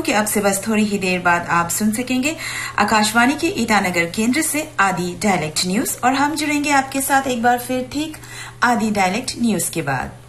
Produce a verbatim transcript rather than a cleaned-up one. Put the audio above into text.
कि अब से बस थोड़ी ही देर बाद आप सुन सकेंगे आकाशवाणी के ईटानगर केंद्र से आदि डायलेक्ट न्यूज, और हम जुड़ेंगे आपके साथ एक बार फिर ठीक आदि डायलेक्ट न्यूज के बाद।